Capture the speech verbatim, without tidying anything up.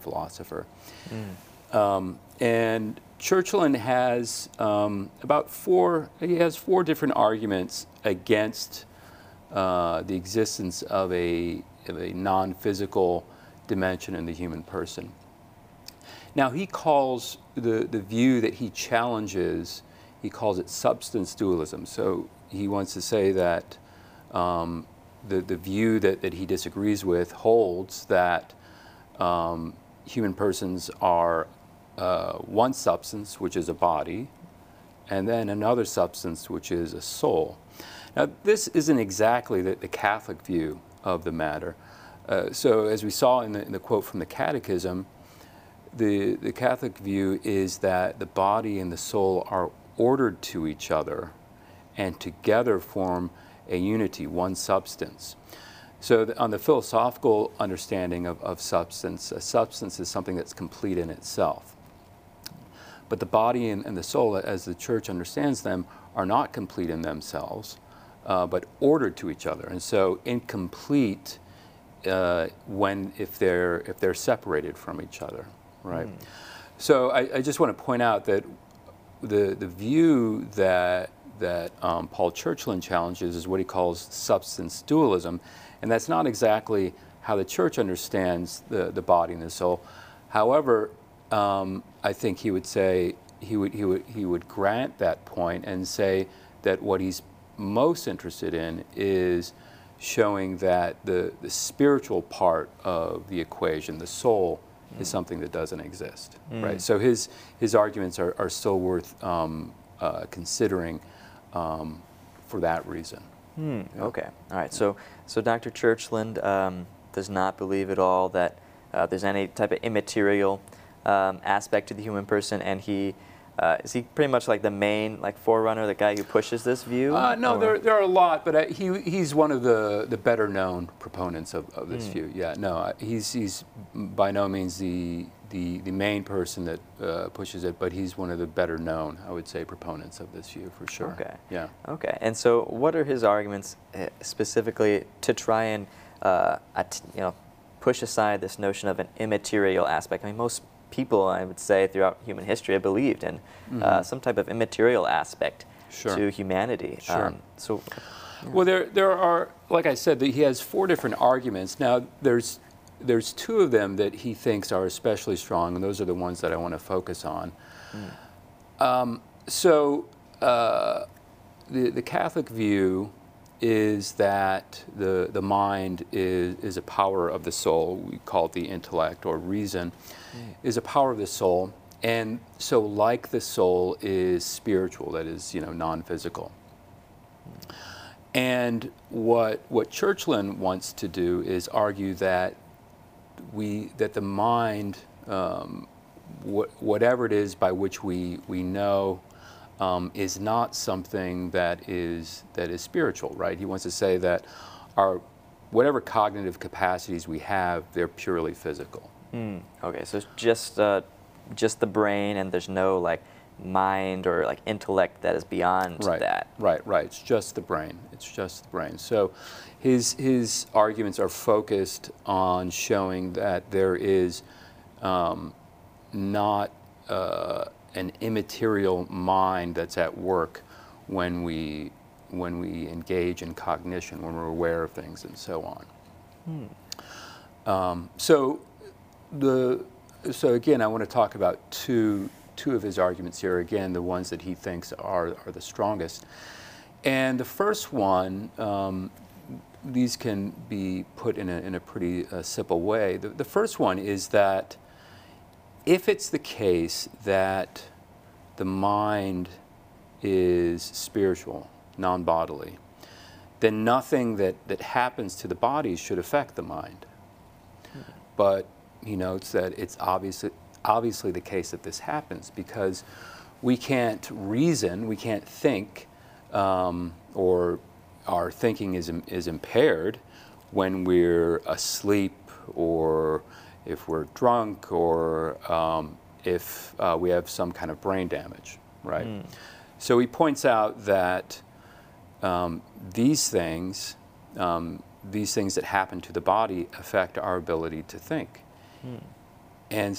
philosopher. Mm. Um, and Churchland has um, about four, he has four different arguments against uh, the existence of a, of a non-physical dimension in the human person. Now he calls the, the view that he challenges, he calls it substance dualism. So he wants to say that um, the, the view that, that he disagrees with holds that um, human persons are uh, one substance, which is a body, and then another substance, which is a soul. Now this isn't exactly the, the Catholic view of the matter. Uh, so as we saw in the, in the quote from the Catechism, the, the Catholic view is that the body and the soul are ordered to each other and together form a unity, one substance. So the, on the philosophical understanding of, of substance, a substance is something that's complete in itself. But the body and, and the soul, as the Church understands them, are not complete in themselves, uh, but ordered to each other. And so incomplete uh, when, if they're, if they're separated from each other, right? Mm. So I, I just want to point out that the, the view that, that um, Paul Churchland challenges is what he calls substance dualism. And that's not exactly how the Church understands the, the body and the soul. However, um, I think he would say, he would, he, would, he would grant that point and say that what he's most interested in is showing that the, the spiritual part of the equation, the soul, mm. is something that doesn't exist, mm. right? So his, his arguments are, are still worth um, uh, considering um, for that reason. Hmm. Yeah. Okay. All right. So, so Doctor Churchland um, does not believe at all that uh, there's any type of immaterial um, aspect to the human person, and he uh, is he pretty much like the main like forerunner, the guy who pushes this view? Uh, no, there there are a lot, but uh, he he's one of the the better known proponents of, of this hmm. view. Yeah. No, uh, he's he's by no means the the the main person that uh, pushes it, but he's one of the better known, I would say, proponents of this view for sure. Okay. Yeah. Okay. And so, what are his arguments uh, specifically to try and uh, at, you know push aside this notion of an immaterial aspect? I mean, most people, I would say, throughout human history have believed in mm-hmm. uh, some type of immaterial aspect sure. to humanity. Sure. Um, so. Yeah. Well, there there are, like I said, he has four different arguments. Now, there's There's two of them that he thinks are especially strong, and those are the ones that I want to focus on. Mm. Um, so uh, the, the Catholic view is that the, the mind is, is a power of the soul. We call it the intellect or reason, mm. is a power of the soul. And so like the soul is spiritual, that is, you know, non-physical. Mm. And what, what Churchland wants to do is argue that we that the mind, um, wh whatever it is by which we we know, um, is not something that is that is spiritual, right? He wants to say that our whatever cognitive capacities we have, they're purely physical. Mm. Okay, so it's just uh, just the brain, and there's no like mind or like intellect that is beyond right. that. Right, right. It's just the brain. It's just the brain. So his his arguments are focused on showing that there is um, not uh, an immaterial mind that's at work when we when we engage in cognition, when we're aware of things, and so on. Hmm. Um, so the so again, I want to talk about two. two of his arguments here, again, the ones that he thinks are, are the strongest. And the first one, um, these can be put in a, in a pretty uh, simple way. The, the first one is that if it's the case that the mind is spiritual, non-bodily, then nothing that, that happens to the body should affect the mind. Mm-hmm. But he notes that it's obviously obviously the case that this happens because we can't reason, we can't think, um, or our thinking is, is impaired when we're asleep, or if we're drunk, or um, if uh, we have some kind of brain damage, right? Mm. So he points out that um, these things, um, these things that happen to the body affect our ability to think. Mm. And